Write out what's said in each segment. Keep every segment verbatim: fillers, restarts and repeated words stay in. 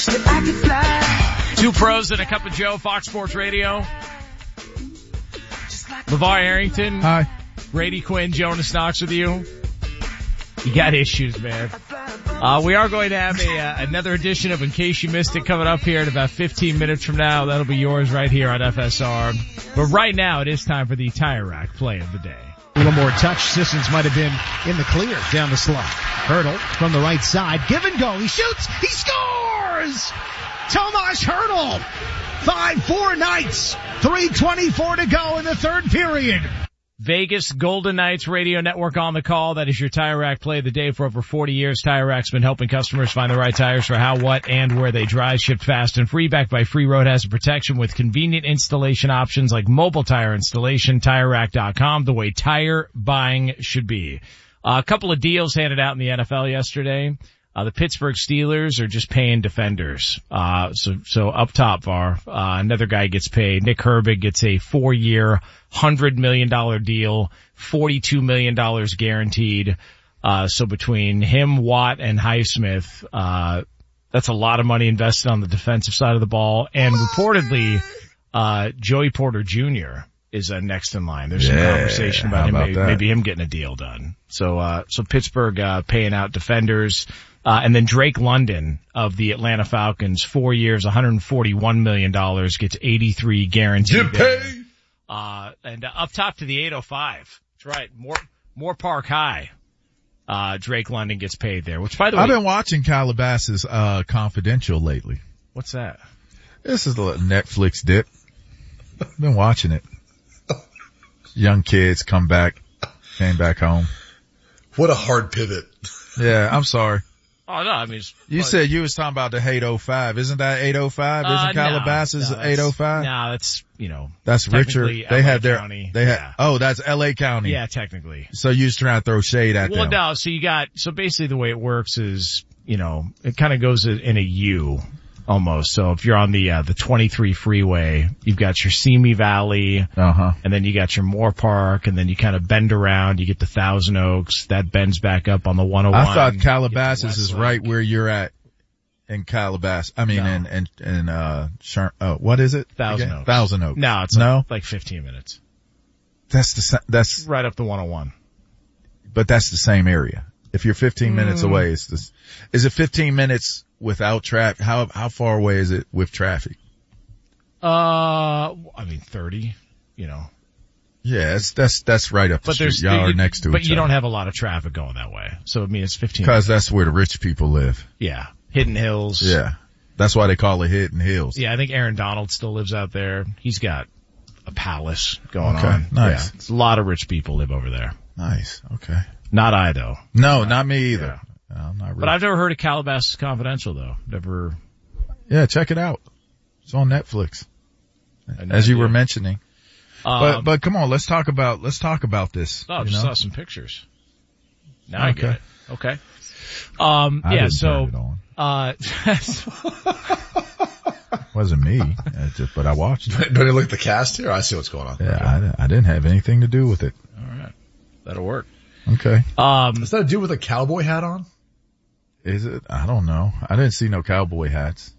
Two pros and a cup of Joe, Fox Sports Radio. LeVar Arrington. Hi. Brady Quinn, Jonas Knox with you. You got issues, man. Uh, we are going to have a, uh, another edition of In Case You Missed It coming up here in about fifteen minutes from now. That'll be yours right here on F S R. But right now it is time for the Tire Rack play of the day. A little more touch. Sissons might have been in the clear down the slot. Hurdle from the right side. Give and go. He shoots. He scores! Tomas Hurdle. five four Knights. three twenty-four to go in the third period. Vegas Golden Knights Radio Network on the call. That is your Tire Rack play of the day. For over forty years, Tire Rack's been helping customers find the right tires for how, what, and where they drive. Shipped fast and free, backed by free road hazard protection with convenient installation options like mobile tire installation. Tire Rack dot com, the way tire buying should be. Uh, a couple of deals handed out in the N F L yesterday. Uh, the Pittsburgh Steelers are just paying defenders. Uh, so, so up top, Var, uh, another guy gets paid. Nick Herbig gets a four-year, one hundred million dollars deal, forty-two million dollars guaranteed. Uh, so between him, Watt, and Highsmith, uh, that's a lot of money invested on the defensive side of the ball. And reportedly, uh, Joey Porter Junior is uh, next in line. There's some Yeah, conversation about how him, about maybe, that? maybe him getting a deal done. So, uh, so Pittsburgh, uh, paying out defenders. Uh, and then Drake London of the Atlanta Falcons, four years, one hundred forty-one million dollars, gets eighty-three guaranteed. Get paid. Uh, and uh, up top to the eight oh five. That's right. More, more Park High. Uh, Drake London gets paid there, which by the way. I've been watching Calabasas, uh, Confidential lately. What's that? This is a little Netflix dip. Been watching it. Young kids come back, came back home. What a hard pivot. Yeah, I'm sorry. Oh, no, I mean, it's, You but, said you was talking about the eight oh five. Isn't that eight oh five? Isn't uh, Calabasas no, no, that's- eight oh five? No, that's, you know. That's richer. technically They L A had their, County. they had, Yeah. oh, that's L A County. Yeah, technically. So you was trying to throw shade at Well, them. no, so you got, so basically the way it works is, you know, it kind of goes in a U almost. So if you're on the, uh, the twenty-three freeway, you've got your Simi Valley, Uh-huh. and then you got your Moore Park, and then you kind of bend around, you get to Thousand Oaks, that bends back up on the one oh one. I thought you Calabasas get to is Westlake. right where you're at in Calabasas. I mean, No. in, in, in, uh, Sher- uh, what is it? Thousand again? Oaks. Thousand Oaks. No, it's no, like, like fifteen minutes. that's the, sa- that's, Right up the one oh one. but that's the same area. If you're fifteen minutes Mm. away, it's this, is it fifteen minutes without traffic? How, how far away is it with traffic? Uh, I mean thirty, you know. Yeah, it's, that's, that's right up the But street. there's, Y'all are you- next to but each you other. don't have a lot of traffic going that way. So I mean it's fifteen. Cause that's where the rich people live. Yeah. Hidden Hills. Yeah. That's why they call it Hidden Hills. Yeah, I think Aaron Donald still lives out there. He's got a palace going Okay, on. nice. Yeah, it's a lot of rich people live over there. Nice. Okay. Not I though. No, not me either. Yeah. No, I'm not But rich. I've never heard of Calabasas Confidential though. Never. Yeah, check it out. It's on Netflix, I had no as you idea. were mentioning. Um, But, but come on, let's talk about, let's talk about this. oh, I you just know? saw some pictures. Now I get Okay. it. Okay. Um, I yeah, didn't so, turn it on. uh, Wasn't me, uh, just, but I watched it. Don't you look at the cast here? I see what's going on. Yeah, Okay. I, di- I didn't have anything to do with it. all right. That'll work. Okay. Um, Is that a dude with a cowboy hat on? Is it? I don't know. I didn't see no cowboy hats.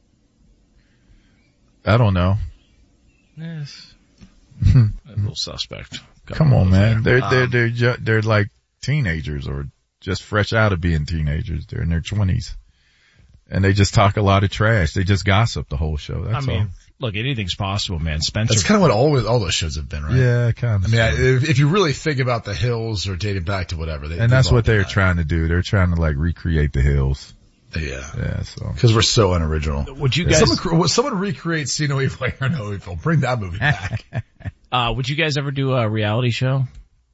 I don't know. yes. A little suspect. Couple Come on, of man. there. They're, they're, Um, they're, ju- they're like teenagers or just fresh out of being teenagers. They're in their twenties. And they just talk a lot of trash. They just gossip the whole show. I That's mean, all. look, anything's possible, man. Spencer. That's kind of what all all those shows have been, right? Yeah, kind I of. mean, I, if, if you really think about the Hills or dating back to whatever, they, and that's they've all what they're done that. trying to do. They're trying to like recreate the hills. Yeah. Yeah, so. Because we're so unoriginal. Would you guys, Someone, someone recreate See No Evil, Hear No Evil. Bring that movie back. uh, would you guys ever do a reality show?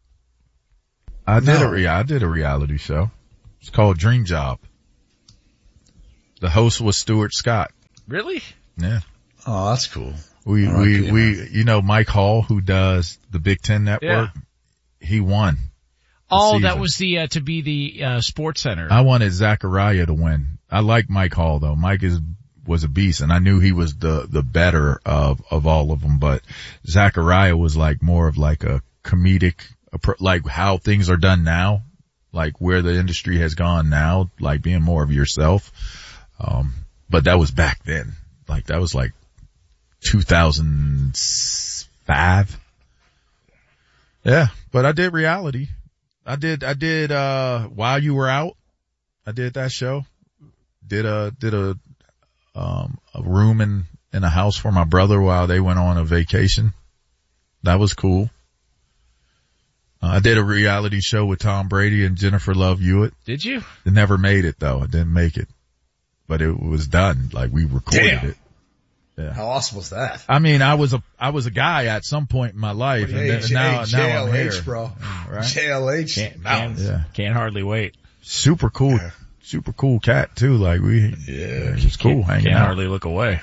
I did No. a re- I did a reality show. It's called Dream Job. The host was Stuart Scott. Really? Yeah. Oh, that's cool. We, All right, we, good, we, you know, Mike Hall, who does the Big Ten Network, he won. Oh, season. that was the, uh, to be the, uh, Sports Center. I wanted Zachariah to win. I like Mike Hall though. Mike is, was a beast and I knew he was the, the better of, of all of them, but Zachariah was like more of like a comedic, like how things are done now, like where the industry has gone now, like being more of yourself. Um, but that was back then. Like that was like two thousand five. Yeah, but I did reality. I did, I did, uh, While You Were Out. I did that show. Did a, did a, um, a room in, in a house for my brother while they went on a vacation. That was cool. Uh, I did a reality show with Tom Brady and Jennifer Love Hewitt. Did you? It never made it though. It didn't make it, but it was done. Like we recorded Damn. it. Yeah. How awesome was that? I mean, I was a, I was a guy at some point in my life, and then, Hey, now, J- now I'm here. J L H, bro. Right? J L H. Can't, mountains. can't, Yeah. can't hardly wait. Super cool, Yeah. super cool cat too. Like we, Yeah. it's cool hanging Can't out. hardly look away.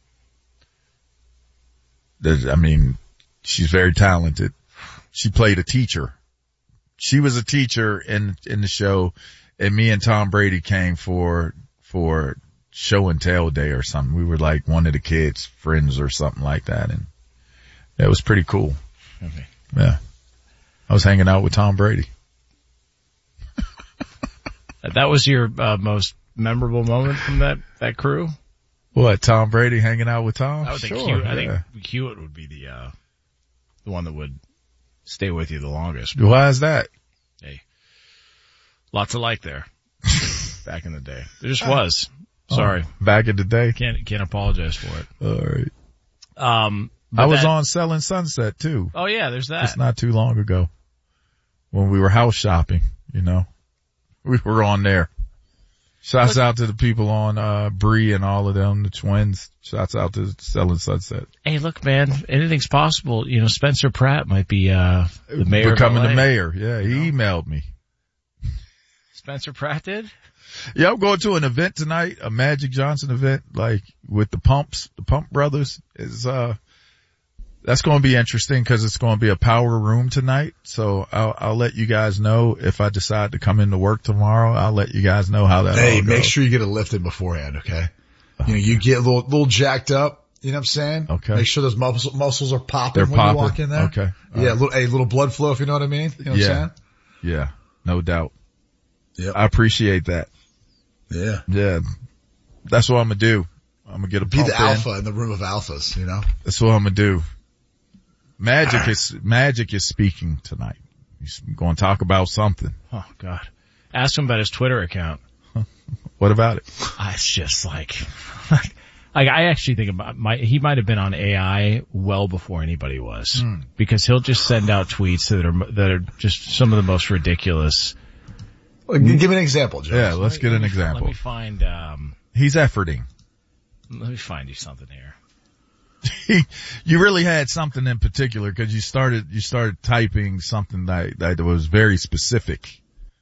There's, I mean, she's very talented. She played a teacher. She was a teacher in, in the show, and me and Tom Brady came for, for show and tell day or something. We were like one of the kids' friends or something like that, and it was pretty cool. Okay. Yeah. I was hanging out with Tom Brady. That was your uh, most memorable moment from that, that crew? What, Tom Brady hanging out with Tom? I would think Sure, Hewitt, I yeah. think Hewitt would be the, uh, the one that would stay with you the longest. Why is that? Hey, lots of like there back in the day. There just was. Sorry. Oh, back in the day. Can't, can't apologize for it. All right. Um, but I was that- on Selling Sunset too. Oh yeah, there's that. Just not too long ago when we were house shopping, you know, we were on there. Shouts Look- out to the people on, uh, Bree and all of them, the twins. Shouts out to Selling Sunset. Hey, look, man, anything's possible. You know, Spencer Pratt might be, uh, the mayor Becoming of L A. the mayor. Yeah, he emailed me. Spencer Pratt did? Yeah, I'm going to an event tonight, a Magic Johnson event, like with the Pumps, the Pump Brothers. Is uh, that's going to be interesting because it's going to be a power room tonight. So I'll, I'll let you guys know if I decide to come into work tomorrow. I'll let you guys know how that. Hey, all make goes. sure you get it lifted beforehand, okay? You know, you get a little, little jacked up. You know what I'm saying? Okay. Make sure those muscles, muscles are popping They're when popping. you walk in there. Okay. Yeah, a little, a little blood flow, if you know what I mean. You know what Yeah. I'm saying? Yeah, no doubt. Yep. I appreciate that. Yeah. Yeah, that's what I'm gonna do. I'm gonna get a Be pump the in. alpha in the room of alphas, you know? That's what I'm gonna do. Magic is Magic is speaking tonight. He's going to talk about something. Oh God. Ask him about his Twitter account. What about it? Uh, It's just like, like I actually think about my, he might have been on A I well before anybody was Hmm. because he'll just send out tweets that are, that are just some of the most ridiculous. Well, g- give me an example, Joe. Yeah, let's get an Let me- Let example. me find, um, He's efforting. let me find you something here. You really had something in particular because you started you started typing something that that was very specific.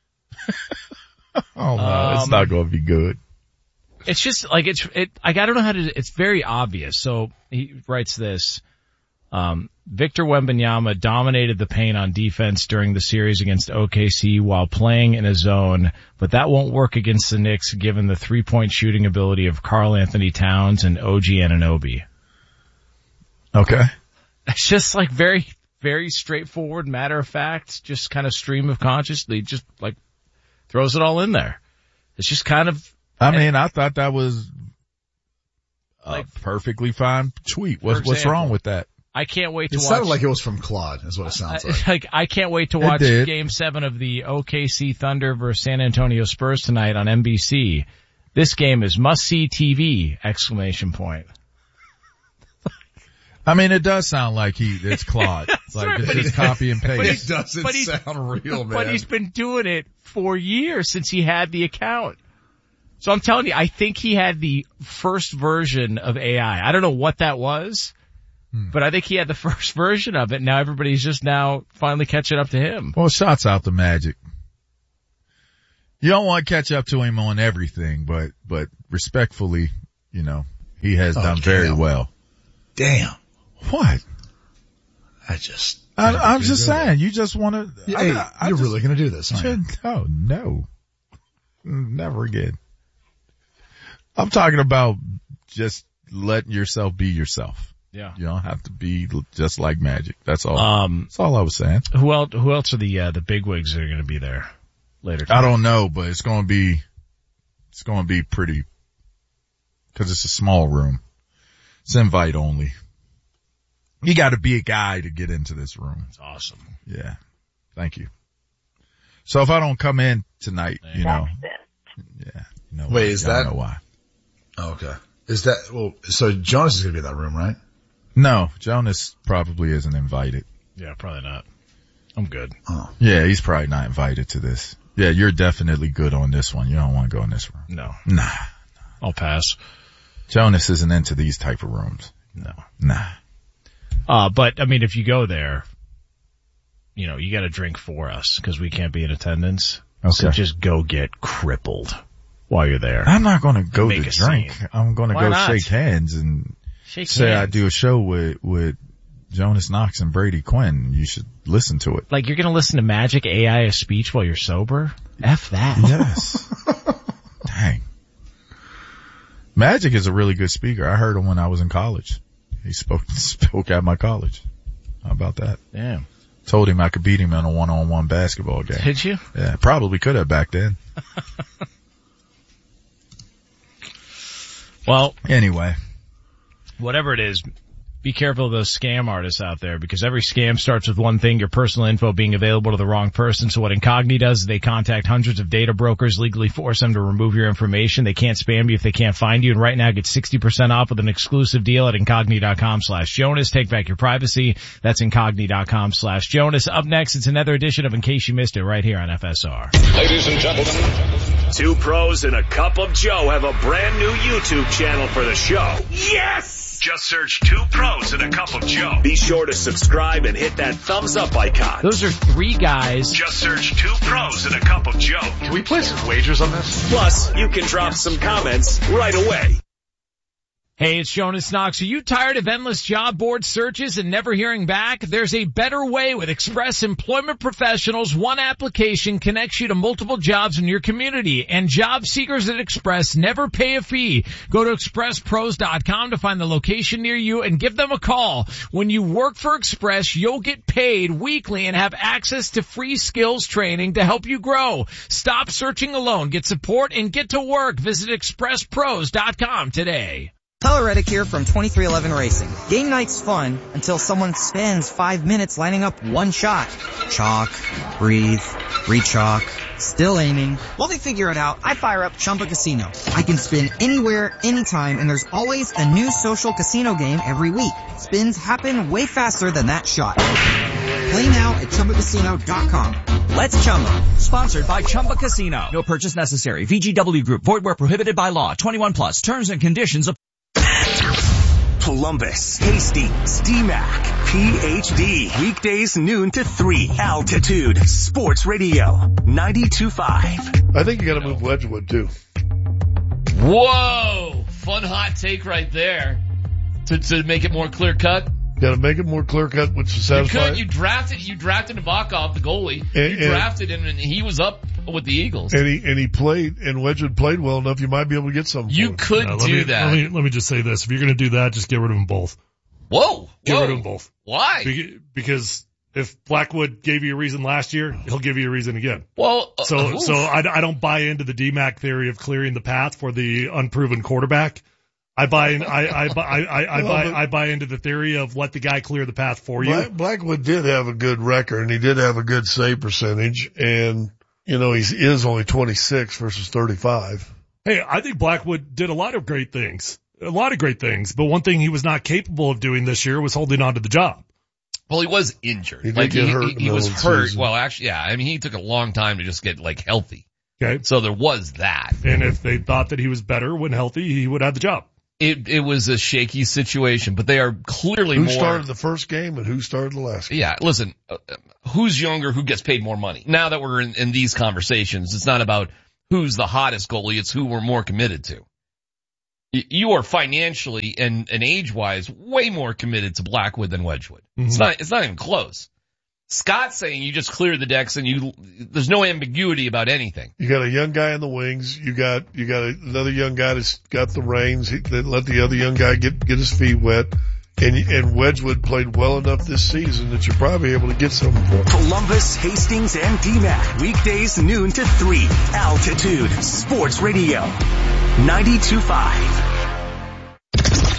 Oh no, it's Um, not going to be good. It's just like it's it. Like I don't know how to. It's very obvious. So he writes this. Um, Victor Wembanyama dominated the paint on defense during the series against O K C while playing in a zone, but that won't work against the Knicks given the three-point shooting ability of Karl Anthony Towns and O G Anunoby. Okay. It's just like very, very straightforward, matter of fact, just kind of stream of consciousness. Just like throws it all in there. It's just kind of. I mean, I thought that was a Like- perfectly fine tweet. What's, For what's wrong example, with that? I can't wait to It watch. sounded like it was from Claude, is what it sounds I, like. like I can't wait to watch did. Game Seven of the O K C Thunder versus San Antonio Spurs tonight on N B C. This game is must-see T V! Exclamation point. I mean, it does sound like he, it's Claude. like right. it's But just copy and But paste. it doesn't but he's- sound real, man. But he's been doing it for years since he had the account. So I'm telling you, I think he had the first version of A I. I don't know what that was, Hmm. but I think he had the first version of it. Now everybody's just now finally catching up to him. Well, shots out to Magic. You don't want to catch up to him on everything, but, but respectfully, you know, he has Oh, done very damn. well. Damn. What? I just. I, I'm just saying, you just want to, Yeah, I, hey, I, I you're just, really going to do this, aren't you? Oh, no. Never again. I'm talking about just letting yourself be yourself. Yeah. You don't have to be just like Magic. That's all. Um, That's all I was saying. who else, who else are the, uh, the bigwigs that are going to be there later? I don't know, but it's going to be, it's going to be pretty, Cause it's a small room. It's invite only. You gotta be a guy to get into this room. That's awesome. Yeah. Thank you. So if I don't come in tonight, you know, yeah. You know Wait, is that? know why. Oh, okay. Is that, well, so Jonas is going to be in that room, right? No, Jonas probably isn't invited. Yeah, probably not. I'm good. Oh. Yeah, he's probably not invited to this. Yeah, you're definitely good on this one. You don't want to go in this room. No. Nah. I'll pass. Jonas isn't into these type of rooms. No. Nah. Uh, but, I mean, if you go there, you know, you gotta drink for us, because we can't be in attendance. Okay. So just go get crippled while you're there. I'm not going to go Make to a drink. scene. I'm going to Why go not? shake hands and Shake say hands. I do a show with, with Jonas Knox and Brady Quinn. You should listen to it. Like, you're gonna listen to Magic A I a speech while you're sober? F that. Yes. Dang. Magic is a really good speaker. I heard him when I was in college. He spoke, spoke at my college. How about that? Damn. Told him I could beat him in a one-on-one basketball game. Did you? Yeah, probably could have back then. Well, Anyway. whatever it is, be careful of those scam artists out there, because every scam starts with one thing, your personal info being available to the wrong person. So what Incogni does is they contact hundreds of data brokers, legally force them to remove your information. They can't spam you if they can't find you. And right now get sixty percent off with an exclusive deal at Incogni.com slash Jonas. Take back your privacy. That's Incogni.com slash Jonas. Up next, it's another edition of In Case You Missed It right here on F S R. Ladies and gentlemen, two pros and a cup of Joe have a brand new YouTube channel for the show. Yes! Just search Two Pros and a Cup of Joe. Be sure to subscribe and hit that thumbs up icon. Those are three guys. Just search Two Pros and a Cup of Joe. Can we place some wagers on this? Plus, you can drop some comments right away. Hey, it's Jonas Knox. Are you tired of endless job board searches and never hearing back? There's a better way with Express Employment Professionals. One application connects you to multiple jobs in your community, and job seekers at Express never pay a fee. Go to express pros dot com to find the location near you and give them a call. When you work for Express, you'll get paid weekly and have access to free skills training to help you grow. Stop searching alone. Get support and get to work. Visit express pros dot com today. Tyler Reddick here from twenty-three eleven Racing. Game night's fun until someone spends five minutes lining up one shot. Chalk, breathe, re-chalk, still aiming. While they figure it out, I fire up Chumba Casino. I can spin anywhere, anytime, and there's always a new social casino game every week. Spins happen way faster than that shot. Play now at chumba casino dot com. Let's Chumba. Sponsored by Chumba Casino. No purchase necessary. V G W Group. Void where prohibited by law. twenty-one plus. Terms and conditions apply. Columbus, Hastings, D MAC, P H D. Weekdays noon to three. Altitude Sports Radio ninety-two point five. I think you got to move Wedgwood too. Whoa! Fun hot take right there. To to make it more clear cut. Got to make it more clear cut, which is You satisfying. could. You drafted. You drafted Nabokov, the goalie. And- you and- drafted him, and he was up with the Eagles. And he and he played, and Wedgwood played well enough. You might be able to get some. You for him. could Now, let do me, that. Let me, let me just say this. If you're going to do that, just get rid of them both. Whoa! Get whoa. rid of them both. Why? Be- Because if Blackwood gave you a reason last year, he'll give you a reason again. Well, uh, So, oof. so I, I don't buy into the D MAC theory of clearing the path for the unproven quarterback. I buy in, I, I, buy- I, I, I Well, buy, but- I buy into the theory of let the guy clear the path for you. Black, Blackwood did have a good record, and he did have a good save percentage, and you know he is only twenty-six versus thirty-five. Hey, I think Blackwood did a lot of great things. A lot of great things. But one thing he was not capable of doing this year was holding on to the job. well, he was injured. He did like get he, hurt he, in he the was middle of the hurt. season. Well, actually, yeah. I mean, he took a long time to just get like healthy. Okay. So there was that. And if they thought that he was better when healthy, he would have the job. It it was a shaky situation, but they are clearly Who more. started the first game and who started the last game? Yeah, listen, uh, who's younger, who gets paid more money? Now that we're in, in these conversations, it's not about who's the hottest goalie, it's who we're more committed to. Y- You are financially and, and age-wise way more committed to Blackwood than Wedgwood. Mm-hmm. It's not, it's not even close. Scott's saying you just clear the decks and you, there's no ambiguity about anything. You got a young guy in the wings. You got you got another young guy that's got the reins. He, they let the other young guy get get his feet wet. And and Wedgwood played well enough this season that you're probably able to get something for him. Columbus, Hastings, and D MAC. Weekdays noon to three. Altitude Sports Radio ninety-two point five.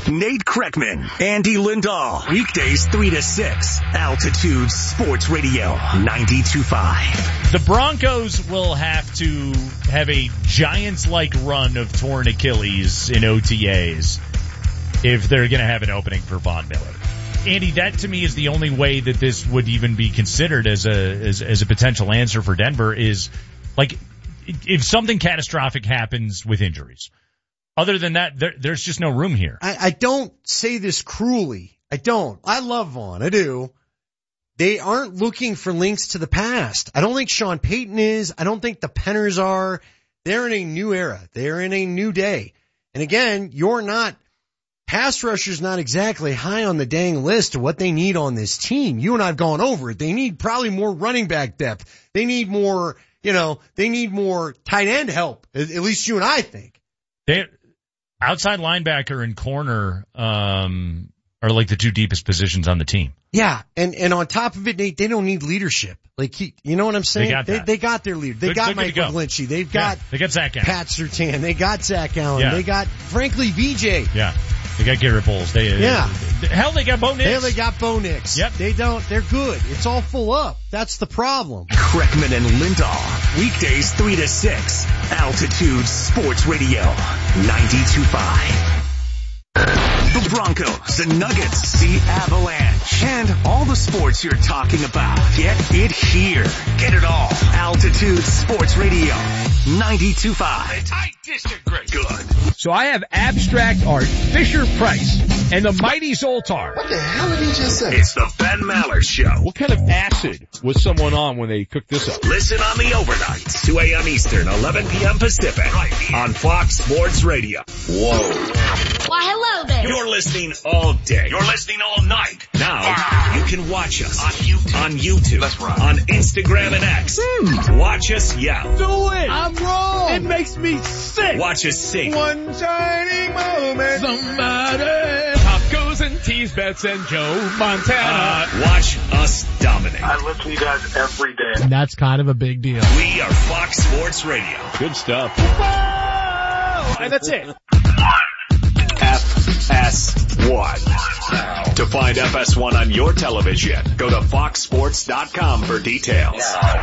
Nate Kreckman, Andy Lindahl. Weekdays three to six. Altitude Sports Radio ninety-two point five. The Broncos will have to have a Giants-like run of torn Achilles in O T As if they're going to have an opening for Von Miller. Andy, that to me is the only way that this would even be considered as a as, as a potential answer for Denver is, like, if something catastrophic happens with injuries. Other than that, there, there's just no room here. I, I don't say this cruelly. I don't. I love Vaughn. I do. They aren't looking for links to the past. I don't think Sean Payton is. I don't think the Penners are. They're in a new era. They're in a new day. And again, you're not, pass rusher's not exactly high on the dang list of what they need on this team. You and I have gone over it. They need probably more running back depth. They need more, you know, they need more tight end help. At, at least you and I think. They, outside linebacker and corner, um, are like the two deepest positions on the team. Yeah, and and on top of it, they they don't need leadership. Like he, you know what I'm saying? They got they, that. they got their leader. They They're, got they're Mike go. McGlinchey. They've got yeah, they got Zach Allen. Pat Surtain. They got Zach Allen. Yeah. They got frankly V J. Yeah, they got Garrett Bowles. They yeah. They, hell, they got Bo Nix. Hell, they got Bo Nix. Yep, they don't. They're good. It's all full up. That's the problem. Kreckman and Lindahl. Weekdays three to six. Altitude Sports Radio ninety-two point five. The Broncos, the Nuggets, the Avalanche, and all the sports you're talking about. Get it here. Get it all. Altitude Sports Radio ninety-two point five. I disagree. Good. So I have abstract art, Fisher Price, and the mighty Zoltar. What the hell did he just say? It's the Ben Maller Show. What kind of acid was someone on when they cooked this up? Listen on the overnights, two a.m. Eastern, eleven p.m. Pacific, right on Fox Sports Radio. Whoa. Why, hello there. You're listening all day. You're listening all night. Now, wow. You can watch us on YouTube, on YouTube, That's right. on Instagram and X. Hmm. Watch us yell. Do it. I'm wrong. It makes me sick. Watch us sing. One shining moment. Somebody. Tacos and teas, bets and Joe Montana. Uh, watch us dominate. I listen to you guys every day. And that's kind of a big deal. We are Fox Sports Radio. Good stuff. Whoa! And that's it. F S one. To find F S one on your television, go to fox sports dot com for details.